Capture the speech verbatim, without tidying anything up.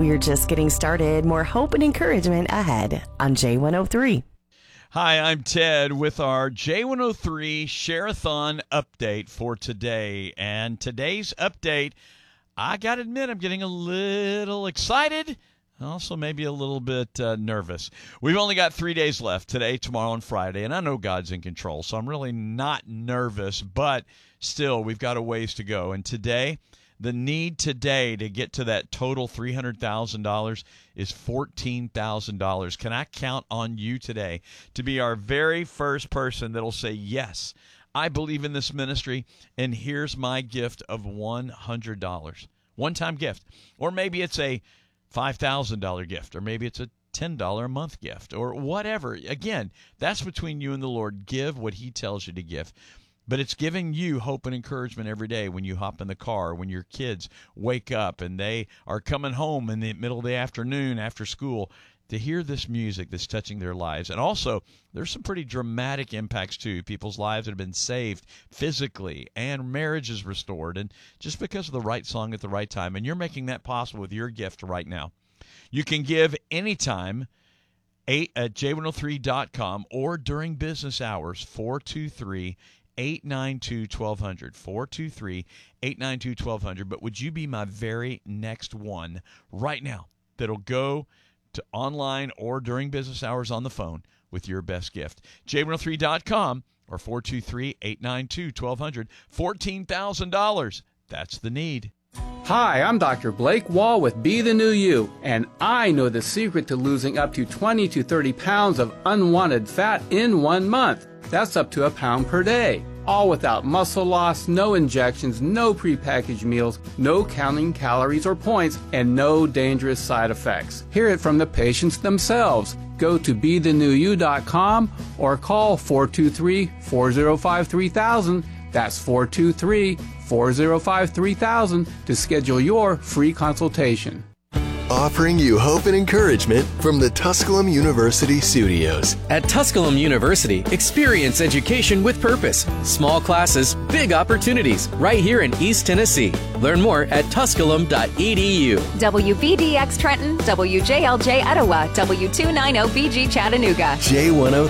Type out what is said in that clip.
We're just getting started. More hope and encouragement ahead on J one oh three. Hi, I'm Ted with our J one oh three Share-a-thon update for today. And today's update, I got to admit, I'm getting a little excited. Also, maybe a little bit uh, nervous. We've only got three days left, today, tomorrow, and Friday, and I know God's in control, so I'm really not nervous, but still, we've got a ways to go. And today, the need today to get to that total three hundred thousand dollars is fourteen thousand dollars. Can I count on you today to be our very first person that'll say, yes, I believe in this ministry, and here's my gift of one hundred dollars. One-time gift. Or maybe it's a five thousand dollars gift, or maybe it's a ten dollars a month gift, or whatever. Again, that's between you and the Lord. Give what he tells you to give. But it's giving you hope and encouragement every day when you hop in the car, when your kids wake up and they are coming home in the middle of the afternoon after school, to hear this music that's touching their lives. And also, there's some pretty dramatic impacts, too. People's lives that have been saved physically, and marriages restored, and just because of the right song at the right time. And you're making that possible with your gift right now. You can give anytime at J one oh three dot com or during business hours, four two three, eight nine two, one two zero zero, four two three, eight nine two, one two zero zero. But would you be my very next one right now that'll go to online or during business hours on the phone with your best gift? J one oh three dot com or four two three, eight nine two, one two zero zero. fourteen thousand dollars. That's the need. Hi, I'm Doctor Blake Wall with Be the New You, and I know the secret to losing up to twenty to thirty pounds of unwanted fat in one month. That's up to a pound per day. All without muscle loss, no injections, no prepackaged meals, no counting calories or points, and no dangerous side effects. Hear it from the patients themselves. Go to be the new you dot com or call four two three, four zero five, three thousand. That's four two three, four zero five, three thousand to schedule your free consultation. Offering you hope and encouragement from the Tusculum University studios. At Tusculum University, experience education with purpose. Small classes, big opportunities, right here in East Tennessee. Learn more at tusculum dot e d u. W B D X Trenton, W J L J Etowah, W two ninety B G Chattanooga. J one oh